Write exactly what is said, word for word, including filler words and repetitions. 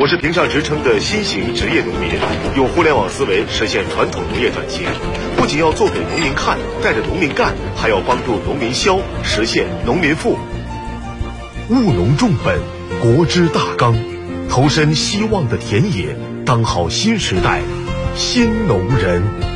我是评上职称的新型职业农民，用互联网思维实现传统农业转型，不仅要做给农民看，带着农民干，还要帮助农民消，实现农民富。务农重本，国之大纲，投身希望的田野，当好新时代新农人。